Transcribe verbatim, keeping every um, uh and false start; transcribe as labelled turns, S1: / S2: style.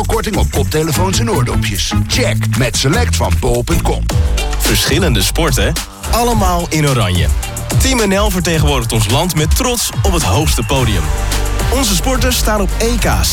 S1: korting op koptelefoons en oordopjes. Check met Select van bol punt com.
S2: Verschillende sporten, allemaal in oranje. Team N L vertegenwoordigt ons land met trots op het hoogste podium. Onze sporters staan op E K's,